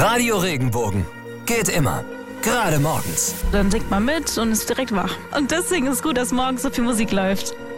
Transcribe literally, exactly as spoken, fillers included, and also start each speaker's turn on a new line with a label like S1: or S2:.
S1: Radio Regenbogen. Geht immer. Gerade morgens.
S2: Dann singt man mit und ist direkt wach. Und deswegen ist es gut, dass morgens so viel Musik läuft.